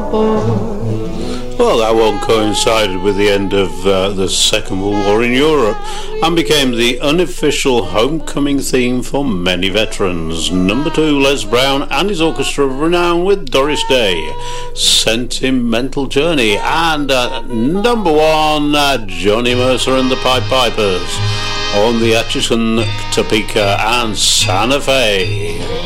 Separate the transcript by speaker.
Speaker 1: Well, that one coincided with the end of the Second World War in Europe and became the unofficial homecoming theme for many veterans. Number 2, Les Brown and his Orchestra of Renown with Doris Day, Sentimental Journey. And number 1, Johnny Mercer and the Pied Pipers on the Atchison, Topeka and Santa Fe.